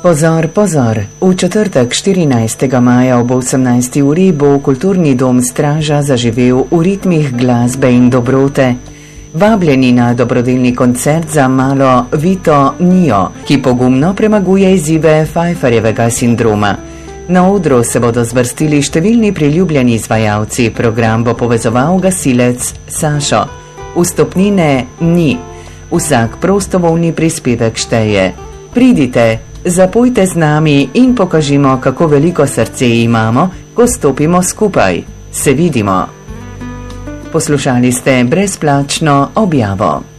Pozor, pozor, v četrtek 14. maja ob 18. uri bo kulturni dom Straža zaživel v ritmih glasbe in dobrote. Vabljeni na dobrodelni koncert za malo Vito Nio, ki pogumno premaguje izzive Pfeifferjevega sindroma. Na odru se bodo zvrstili številni priljubljeni izvajalci, program bo povezoval gasilec Sašo. Vstopnine ni, vsak prostovoljni prispevek šteje. Pridite, zapojte z nami in pokažimo, kako veliko srce imamo, ko stopimo skupaj. Se vidimo. Poslušali ste brezplačno objavo.